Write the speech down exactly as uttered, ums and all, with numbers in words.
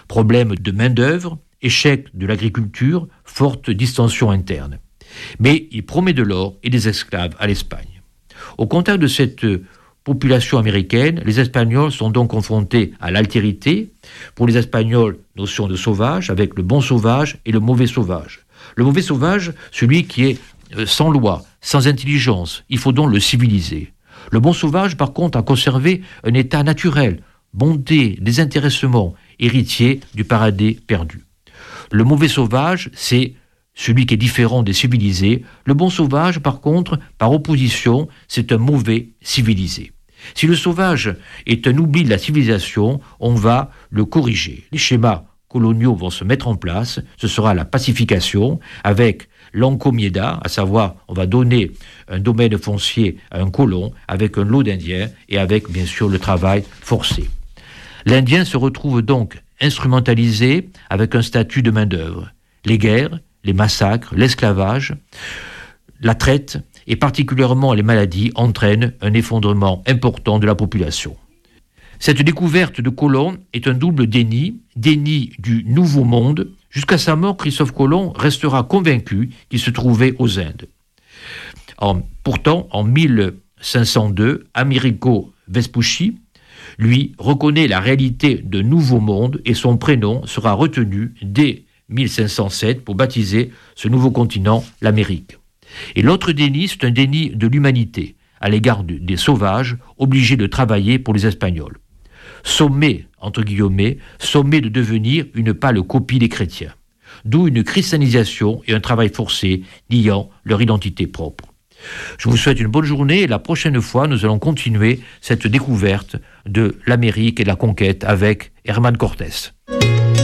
Problème de main-d'œuvre, échec de l'agriculture, forte distension interne. Mais il promet de l'or et des esclaves à l'Espagne. Au contact de cette population américaine, les Espagnols sont donc confrontés à l'altérité. Pour les Espagnols, notion de sauvage, avec le bon sauvage et le mauvais sauvage. Le mauvais sauvage, celui qui est sans loi, sans intelligence, il faut donc le civiliser. Le bon sauvage, par contre, a conservé un état naturel, bonté, désintéressement, héritier du paradis perdu. Le mauvais sauvage, c'est celui qui est différent des civilisés. Le bon sauvage, par contre, par opposition, c'est un mauvais civilisé. Si le sauvage est un oubli de la civilisation, on va le corriger. Les schémas coloniaux vont se mettre en place. Ce sera la pacification avec l'encomienda, à savoir, on va donner un domaine foncier à un colon avec un lot d'Indiens et avec, bien sûr, le travail forcé. L'Indien se retrouve donc instrumentalisé avec un statut de main-d'œuvre. Les guerres, les massacres, l'esclavage, la traite et particulièrement les maladies entraînent un effondrement important de la population. Cette découverte de Colomb est un double déni, déni du Nouveau Monde. Jusqu'à sa mort, Christophe Colomb restera convaincu qu'il se trouvait aux Indes. En, pourtant, en mille cinq cent deux, Amerigo Vespucci, lui, reconnaît la réalité de Nouveau Monde et son prénom sera retenu dès mille cinq cent sept pour baptiser ce nouveau continent, l'Amérique. Et l'autre déni, c'est un déni de l'humanité à l'égard de, des sauvages obligés de travailler pour les Espagnols. Sommés, entre guillemets, sommés de devenir une pâle copie des chrétiens. D'où une christianisation et un travail forcé niant leur identité propre. Je vous souhaite une bonne journée et la prochaine fois, nous allons continuer cette découverte de l'Amérique et de la conquête avec Hernán Cortés.